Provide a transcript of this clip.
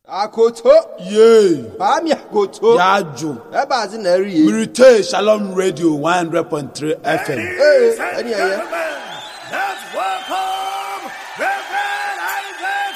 Akoto. Yay. Ami akoto. Yaju. Eba zi na ri ye. Mirite Shalom Radio 100.3 FM. Any That's welcome.